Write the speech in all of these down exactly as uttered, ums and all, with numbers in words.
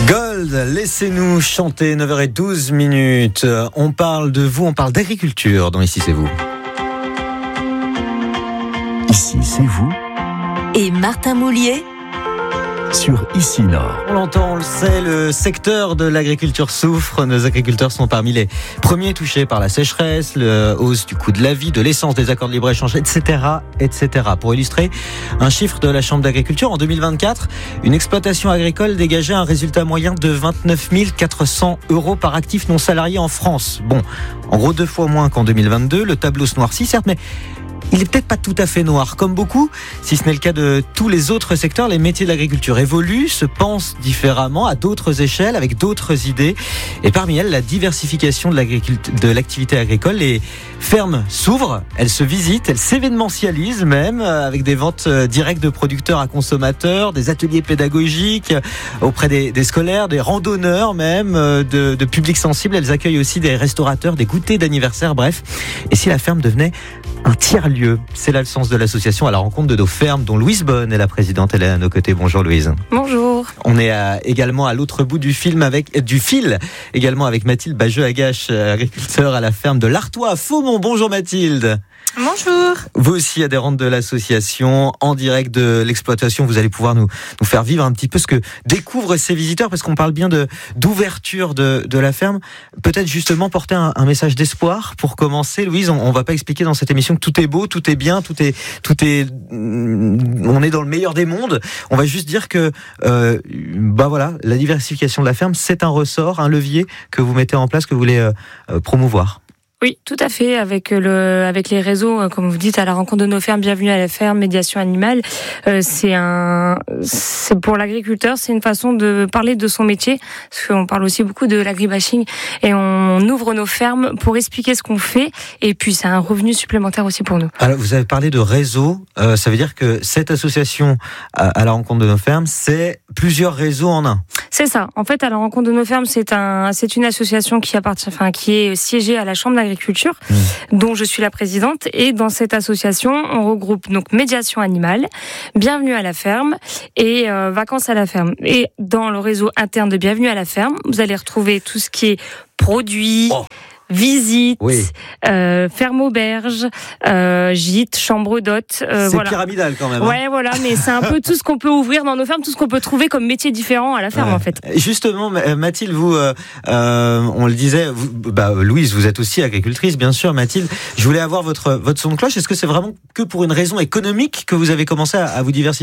Gold, laissez-nous chanter, neuf heures douze minutes. On parle de vous, on parle d'agriculture dans Ici c'est vous. Ici c'est vous. Et Martin Moulier sur Ici Nord. On l'entend, on le sait, le secteur de l'agriculture souffre. Nos agriculteurs sont parmi les premiers touchés par la sécheresse, la hausse du coût de la vie, de l'essence, des accords de libre-échange, et cetera, et cetera. Pour illustrer un chiffre de la Chambre d'agriculture, en deux mille vingt-quatre, une exploitation agricole dégageait un résultat moyen de vingt-neuf mille quatre cents euros par actif non salarié en France. Bon, en gros deux fois moins qu'en deux mille vingt-deux. Le tableau se noircit, certes, mais il n'est peut-être pas tout à fait noir. Comme beaucoup, si ce n'est le cas de tous les autres secteurs, les métiers de l'agriculture évoluent, se pensent différemment, à d'autres échelles, avec d'autres idées. Et parmi elles, la diversification de, de l'activité agricole. Les fermes s'ouvrent, elles se visitent, elles s'événementialisent même, avec des ventes directes de producteurs à consommateurs, des ateliers pédagogiques auprès des, des scolaires, des randonneurs même, de, de publics sensibles. Elles accueillent aussi des restaurateurs, des goûters d'anniversaire, bref. Et si la ferme devenait un tiers-lieu, c'est là le sens de l'association à la rencontre de nos fermes, dont Louise Bonne est la présidente. Elle est à nos côtés. Bonjour Louise. Bonjour. On est à, également à l'autre bout du film avec du fil, également avec Mathilde Bajeux-Agache, agriculteur à la ferme de l'Artois à Faumont. Bonjour Mathilde. Bonjour. Vous aussi adhérente de l'association, en direct de l'exploitation, vous allez pouvoir nous, nous faire vivre un petit peu ce que découvrent ces visiteurs, parce qu'on parle bien de, d'ouverture de, de la ferme. Peut-être justement porter un, un message d'espoir pour commencer. Louise, on, on va pas expliquer dans cette émission que tout est beau, tout est bien, tout est, tout est, on est dans le meilleur des mondes. On va juste dire que, euh, bah voilà, la diversification de la ferme, c'est un ressort, un levier que vous mettez en place, que vous voulez euh, promouvoir. Oui, tout à fait. Avec le, avec les réseaux, comme vous dites, à la rencontre de nos fermes, bienvenue à la ferme, médiation animale. Euh, c'est un, c'est pour l'agriculteur, c'est une façon de parler de son métier, parce qu'on parle aussi beaucoup de l'agribashing, et on ouvre nos fermes pour expliquer ce qu'on fait, et puis c'est un revenu supplémentaire aussi pour nous. Alors, vous avez parlé de réseau, euh, ça veut dire que cette association à, à la rencontre de nos fermes, c'est plusieurs réseaux en un. C'est ça. En fait, à la rencontre de nos fermes, c'est un, c'est une association qui appartient, enfin, qui est siégée à la Chambre d'agriculture, mmh. dont je suis la présidente. Et dans cette association, on regroupe donc médiation animale, bienvenue à la ferme et euh, vacances à la ferme. Et dans le réseau interne de bienvenue à la ferme, vous allez retrouver tout ce qui est produits, oh. Visite, oui. euh, ferme auberge, euh, gîte, chambre d'hôte. Euh, c'est voilà. pyramidal quand même. Hein. Ouais, voilà, mais c'est un peu tout ce qu'on peut ouvrir dans nos fermes, tout ce qu'on peut trouver comme métier différent à la ferme, ouais. En fait. Justement, Mathilde, vous, euh, euh, on le disait, vous, bah, Louise, vous êtes aussi agricultrice, bien sûr. Mathilde, je voulais avoir votre votre son de cloche. Est-ce que c'est vraiment que pour une raison économique que vous avez commencé à, à vous diversifier ?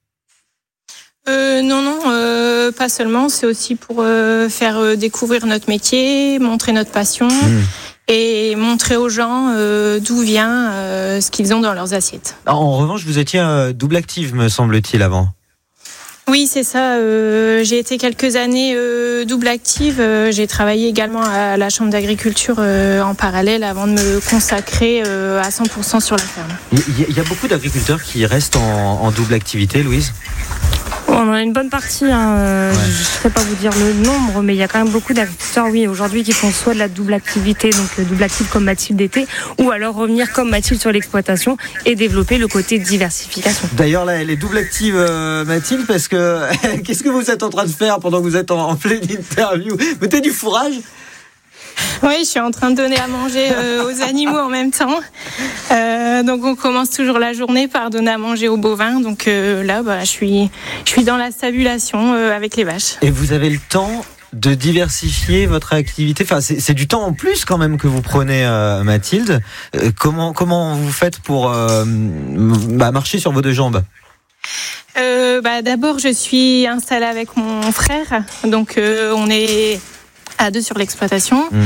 Euh, non, non, euh, pas seulement. C'est aussi pour euh, faire euh, découvrir notre métier, montrer notre passion mmh. et montrer aux gens euh, d'où vient euh, ce qu'ils ont dans leurs assiettes. En revanche, vous étiez euh, double active, me semble-t-il, avant. Oui, c'est ça. Euh, j'ai été quelques années euh, double active. Euh, j'ai travaillé également à la Chambre d'agriculture euh, en parallèle avant de me consacrer euh, à cent pour cent sur la ferme. Il y, y a beaucoup d'agriculteurs qui restent en, en double activité, Louise ? On en a une bonne partie, hein. ouais. Je ne sais pas vous dire le nombre, mais il y a quand même beaucoup d'agriculteurs, oui, aujourd'hui, qui font soit de la double activité, donc double active comme Mathilde d'été, ou alors revenir comme Mathilde sur l'exploitation et développer le côté diversification. D'ailleurs, là, elle est double active, euh, Mathilde, parce que qu'est-ce que vous êtes en train de faire pendant que vous êtes en, en pleine interview ? Vous mettez du fourrage ? Oui, je suis en train de donner à manger euh, aux animaux en même temps. Euh, donc, on commence toujours la journée par donner à manger aux bovins. Donc euh, là, bah, je suis, je suis dans la stabulation euh, avec les vaches. Et vous avez le temps de diversifier votre activité. Enfin, c'est, c'est du temps en plus quand même que vous prenez, euh, Mathilde. Euh, comment, comment vous faites pour euh, bah, marcher sur vos deux jambes ? euh, bah, D'abord, je suis installée avec mon frère. Donc, euh, on est à deux sur l'exploitation. Mmh.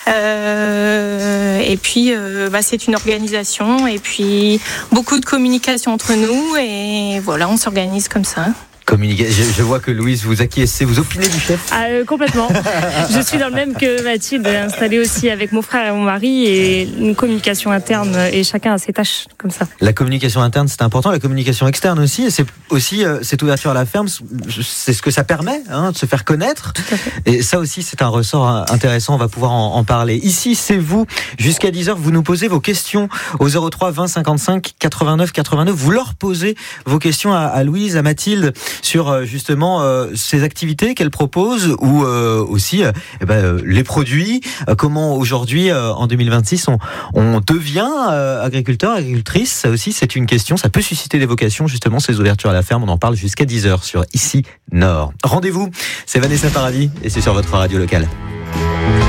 Euh, et puis, euh, bah, c'est une organisation et puis beaucoup de communication entre nous et voilà, on s'organise comme ça. Communiquer. Je, je vois que Louise, vous acquiescez, vous opinez du chef. Ah, euh, complètement. Je suis dans le même que Mathilde, installée aussi avec mon frère et mon mari, et une communication interne, et chacun a ses tâches comme ça. La communication interne, c'est important. La communication externe aussi, et c'est aussi euh, cette ouverture à la ferme, c'est ce que ça permet, hein, de se faire connaître. Tout à fait. Et ça aussi, c'est un ressort intéressant. On va pouvoir en, en parler. Ici, c'est vous. Jusqu'à dix heures, vous nous posez vos questions au zéro trois vingt cinquante-cinq quatre-vingt-neuf quatre-vingt-neuf. Vous leur posez vos questions à, à Louise, à Mathilde. sur euh, justement euh, ces activités qu'elle propose ou euh, aussi euh, eh ben, euh, les produits. Euh, comment aujourd'hui, euh, en deux mille vingt-six, on, on devient euh, agriculteur, agricultrice. Ça aussi, c'est une question. Ça peut susciter des vocations, justement, ces ouvertures à la ferme. On en parle jusqu'à dix heures sur Ici Nord. Rendez-vous, c'est Vanessa Paradis et c'est sur votre radio locale.